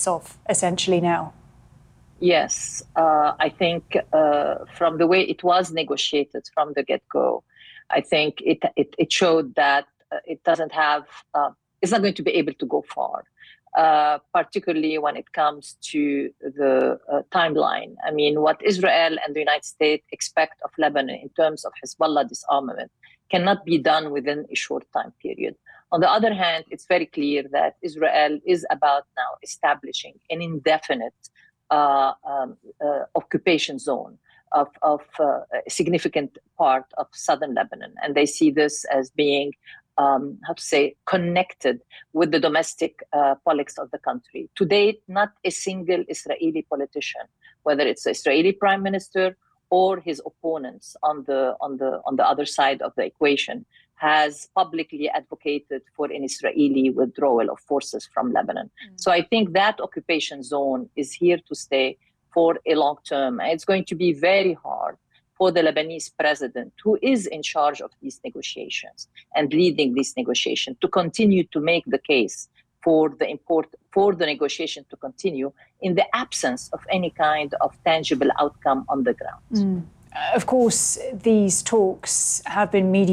hats off, essentially, now? Yes, I think from the way it was negotiated from the get-go, I think it showed that it doesn't have, it's not going to be able to go far, particularly when it comes to the timeline. I mean, what Israel and the United States expect of Lebanon in terms of Hezbollah disarmament cannot be done within a short time period. On the other hand, it's very clear that Israel is about now establishing an indefinite occupation zone of a significant part of southern Lebanon. And they see this as being, connected with the domestic politics of the country. To date, not a single Israeli politician, whether it's the Israeli prime minister or his opponents on the other side of the equation, has publicly advocated for an Israeli withdrawal of forces from Lebanon. So I think that occupation zone is here to stay for a long term. And it's going to be very hard for the Lebanese president, who is in charge of these negotiations and leading these negotiations, to continue to make the case for the negotiation to continue in the absence of any kind of tangible outcome on the ground. Of course, these talks have been mediated